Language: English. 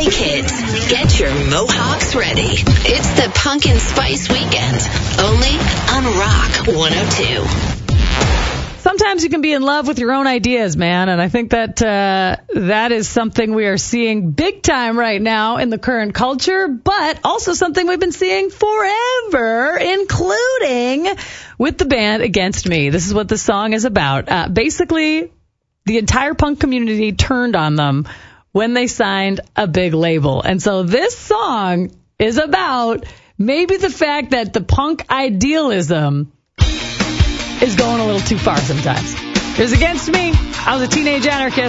Hey kids, get your mohawks ready. It's the Pumpkin Spice Weekend, only on Rock 102. Sometimes you can be in love with your own ideas, man, and I think that that is something we are seeing big time right now in the current culture, but also something we've been seeing forever, including with the band Against Me. This is what the song is about. Basically, the entire punk community turned on them when they signed a big label. And so this song is about maybe the fact that the punk idealism is going a little too far sometimes. It was Against Me. I was a teenage anarchist.